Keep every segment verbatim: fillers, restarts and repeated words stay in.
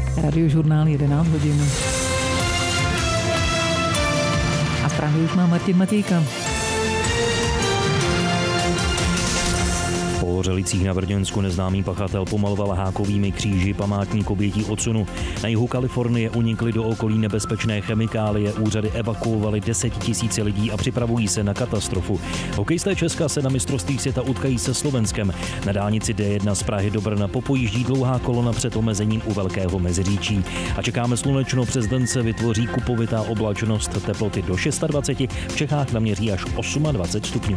Radiožurnál jedenáct hodin. A zprávy už má Martin Matějka. V Pohořelicích na Brněnsku neznámý pachatel pomaloval hákovými kříži památník obětí odsunu. Na jihu Kalifornie unikly do okolí nebezpečné chemikálie, úřady evakuovaly desetitisíce lidí a připravují se na katastrofu. Hokejisté Česka se na mistrovství světa utkají se Slovenskem. Na dálnici D jedna z Prahy do Brna popojíždí dlouhá kolona před omezením u Velkého Meziříčí. A čekáme slunečno, přes den se vytvoří kupovitá oblačnost, teploty do dvacet šest, v Čechách naměří až dvacet osm stupňů.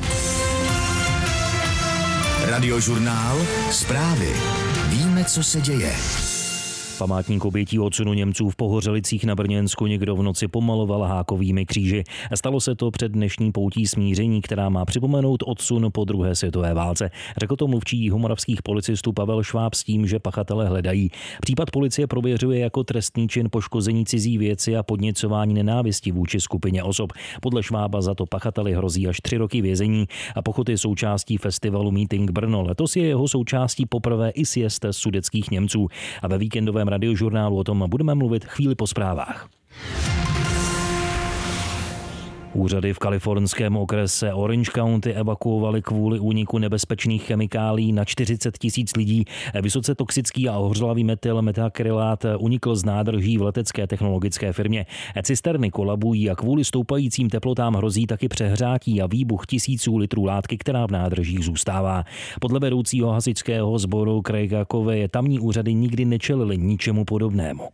Radiožurnál, zprávy. Víme, co se děje. Památník obětí odsunu Němců v Pohořelicích na Brněnsku někdo v noci pomaloval hákovými kříži. Stalo se to před dnešní poutí smíření, která má připomenout odsun po druhé světové válce. Řekl to mluvčí jihomoravských policistů Pavel Šváb s tím, že pachatele hledají. Případ policie prověřuje jako trestný čin poškození cizí věci a podněcování nenávisti vůči skupině osob. Podle Švába za to pachateli hrozí až tři roky vězení a pokud je součástí festivalu Meeting Brno. Letos je jeho součástí poprvé i sjezd sudetských Němců. A ve víkendovém Radiožurnálu o tom budeme mluvit chvíli po zprávách. Úřady v kalifornském okrese Orange County evakuovali kvůli úniku nebezpečných chemikálií na čtyřicet tisíc lidí. Vysoce toxický a hořlavý metyl metakrylát unikl z nádrží v letecké technologické firmě. Cisterny kolabují a kvůli stoupajícím teplotám hrozí taky přehřátí a výbuch tisíců litrů látky, která v nádržích zůstává. Podle vedoucího hasičského sboru Craiga Coveye tamní úřady nikdy nečelily ničemu podobnému.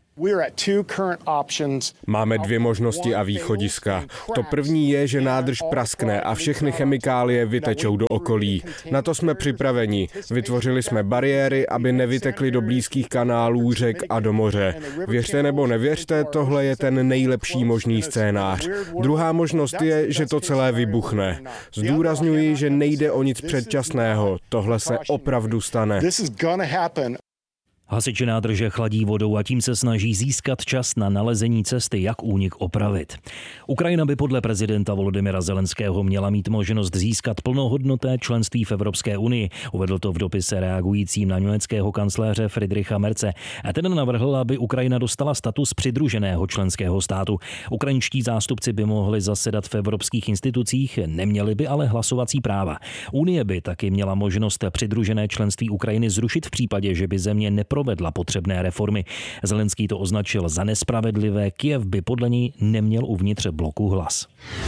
Máme dvě možnosti a východiska. To první je, že nádrž praskne a všechny chemikálie vytečou do okolí. Na to jsme připraveni. Vytvořili jsme bariéry, aby nevytekly do blízkých kanálů, řek a do moře. Věřte nebo nevěřte, tohle je ten nejlepší možný scénář. Druhá možnost je, že to celé vybuchne. Zdůrazňuji, že nejde o nic předčasného. Tohle se opravdu stane. Hasiči nádrže chladí vodou a tím se snaží získat čas na nalezení cesty, jak únik opravit. Ukrajina by podle prezidenta Volodymyra Zelenského měla mít možnost získat plnohodnotné členství v Evropské unii. Uvedl to v dopise reagujícím na německého kancléře Friedricha Merze. A ten navrhl, aby Ukrajina dostala status přidruženého členského státu. Ukrajinští zástupci by mohli zasedat v evropských institucích, neměli by ale hlasovací práva. Unie by taky měla možnost přidružené členství Ukrajiny zrušit v případě, že by země nepro provedla potřebné reformy. Zelenský to označil za nespravedlivé, Kyjev by podle něj neměl uvnitř bloku hlas.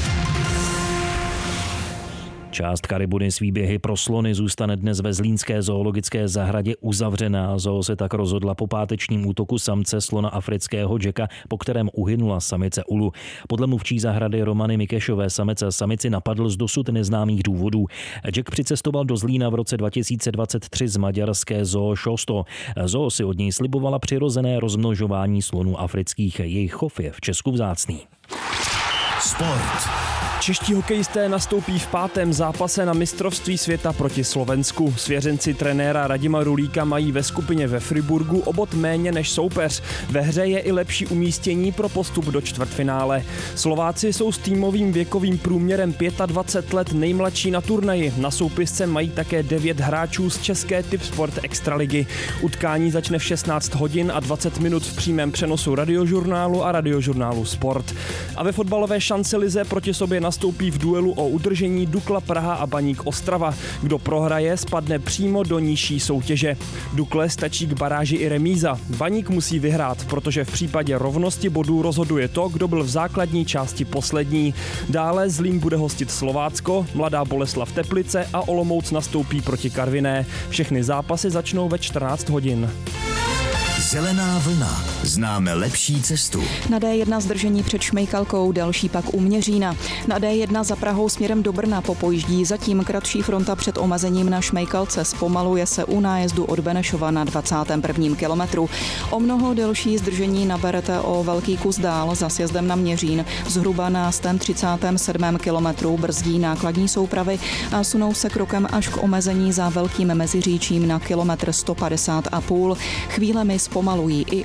Část Karibuny s výběhy pro slony zůstane dnes ve zlínské zoologické zahradě uzavřená. Zoo se tak rozhodla po pátečním útoku samce slona afrického Jacka, po kterém uhynula samice Ulu. Podle mluvčí zahrady Romany Mikešové samec samici napadl z dosud neznámých důvodů. Jack přicestoval do Zlína v roce dva tisíce dvacet tři z maďarské zoo Šosto. Zoo si od něj slibovala přirozené rozmnožování slonů afrických. Jejich chov je v Česku vzácný. Sport. Čeští hokejisté nastoupí v pátém zápase na mistrovství světa proti Slovensku. Svěřenci trenéra Radima Rulíka mají ve skupině ve Friburgu o bod méně než soupeř. Ve hře je i lepší umístění pro postup do čtvrtfinále. Slováci jsou s týmovým věkovým průměrem dvacet pět let nejmladší na turnaji. Na soupisce mají také devět hráčů z české Tipsport Extraligy. Utkání začne v šestnáct hodin a dvacet minut v přímém přenosu Radiožurnálu a Radiožurnálu Sport. A ve fotbalové šancelize proti sobě nastoupí v duelu o udržení Dukla Praha a Baník Ostrava. Kdo prohraje, spadne přímo do nižší soutěže. Dukle stačí k baráži i remíza. Baník musí vyhrát, protože v případě rovnosti bodů rozhoduje to, kdo byl v základní části poslední. Dále Zlín bude hostit Slovácko, Mladá Boleslav Teplice a Olomouc nastoupí proti Karviné. Všechny zápasy začnou ve čtrnáct hodin. Zelená vlna. Známe lepší cestu. Na D jedna zdržení před Šmejkalkou, další pak u Měřína. Na D jedna za Prahou směrem do Brna popojíždí zatím kratší fronta před omezením na Šmejkalce. Zpomaluje se u nájezdu od Benešova na dvacátém prvním kilometru. O mnoho delší zdržení naberete o velký kus dál za sjezdem na Měřín. Zhruba na sto třicátém sedmém kilometru brzdí nákladní soupravy a sunou se krokem až k omezení za Velkým Meziříčím na kilometr sto padesát a půl. Chvílemi zpomalují i osobní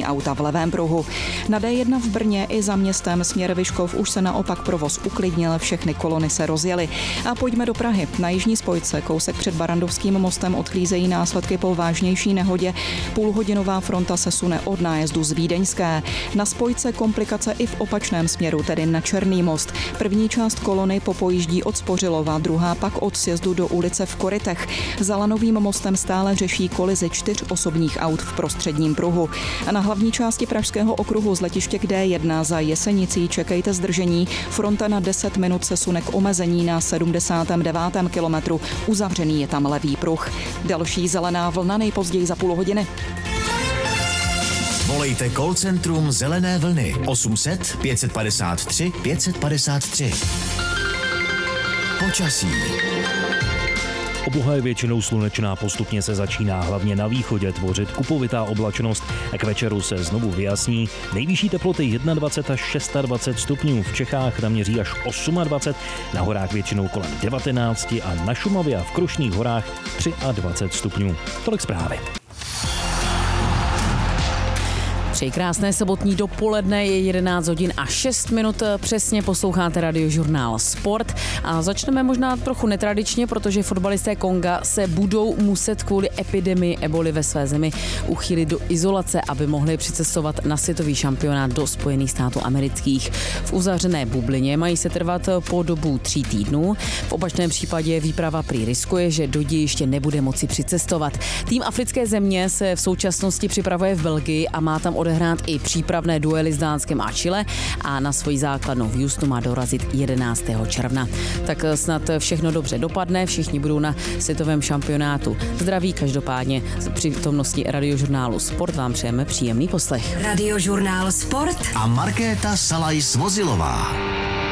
přední auta v levém pruhu. Na D jedna v Brně i za městem směr Vyškov už se naopak provoz uklidnil, všechny kolony se rozjely. A pojďme do Prahy. Na jižní spojce kousek před Barrandovským mostem odklízejí následky po vážnější nehodě. Půlhodinová fronta se sune od nájezdu z Vídeňské. Na spojce komplikace i v opačném směru, tedy na Černý most. První část kolony popojíždí od Spořilova, druhá pak od sjezdu do ulice v Korytech. Za Lanovým mostem stále řeší kolizi čtyř osobních aut v prostředním pruhu. A na hlavní části Pražského okruhu z letiště k D jedna za Jesenicí čekejte zdržení. Fronta na deset minut se sune k omezení na sedmdesátém devátém kilometru. Uzavřený je tam levý pruh. Další zelená vlna nejpozději za půl hodiny. Volejte call centrum Zelené vlny osm set pět padesát tři pět padesát tři. Počasí. Obloha je většinou slunečná, postupně se začíná hlavně na východě tvořit kupovitá oblačnost a k večeru se znovu vyjasní. Nejvyšší teploty dvacet jedna až dvacet šest stupňů, v Čechách naměří až dvacet osm, na horách většinou kolem devatenáct a na Šumavě a v Krušných horách dvacet tři stupňů. Tolik zprávy. Přeji krásné sobotní dopoledne, je jedenáct hodin a šest minut, přesně posloucháte Radiožurnál Sport a začneme možná trochu netradičně, protože fotbalisté Konga se budou muset kvůli epidemii eboli ve své zemi uchýlit do izolace, aby mohli přicestovat na světový šampionát do Spojených států amerických. V uzavřené bublině mají se trvat po dobu tří týdnů. V opačném případě výprava prý riskuje, že do dějiště nebude moci přicestovat. Tým africké země se v současnosti připravuje v Belgii a má tam odehrát i přípravné duely s Dánskem a Chile a na svoji základnu v Houstonu má dorazit jedenáctého června. Tak snad všechno dobře dopadne, všichni budou na světovém šampionátu zdraví, každopádně z přítomnosti Radiožurnálu Sport vám přejeme příjemný poslech. Radiožurnál Sport a Markéta Salajs-Vozilová.